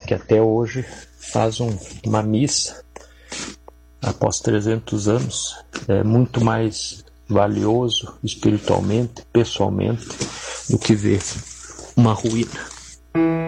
que até hoje faz uma missa após 300 anos, é muito mais valioso espiritualmente, pessoalmente, do que ver uma ruína.